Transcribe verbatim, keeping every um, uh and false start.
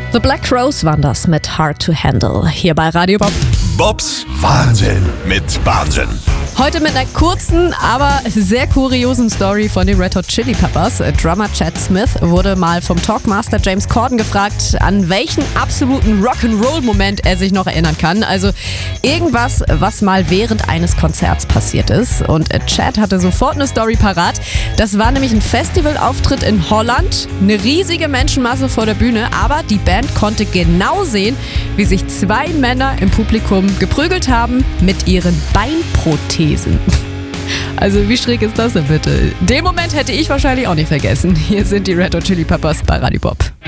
The Black Crowes waren das mit Hard to Handle hier bei Radio Bob. Bobs Wahnsinn mit Wahnsinn. Heute mit einer kurzen, aber sehr kuriosen Story von den Red Hot Chili Peppers. Drummer Chad Smith wurde mal vom Talkmaster James Corden gefragt, an welchen absoluten Rock'n'Roll-Moment er sich noch erinnern kann. Also irgendwas, was mal während eines Konzerts passiert ist. Und Chad hatte sofort eine Story parat. Das war nämlich ein Festivalauftritt in Holland. Eine riesige Menschenmasse vor der Bühne, aber die Band konnte genau sehen, wie sich zwei Männer im Publikum geprügelt haben mit ihren Beinprothesen. Also wie schräg ist das denn bitte? Den Moment hätte ich wahrscheinlich auch nicht vergessen. Hier sind die Red Hot Chili Peppers bei Radio Bob.